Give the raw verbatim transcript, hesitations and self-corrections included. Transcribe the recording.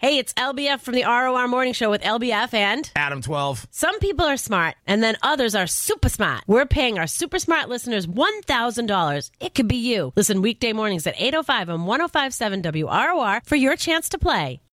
Hey, it's L B F from the R O R Morning Show with L B F and Adam twelve. Some people are smart, and then others are super smart. We're paying our super smart listeners one thousand dollars. It could be you. Listen weekday mornings at eight oh five on one oh five point seven W R O R for your chance to play.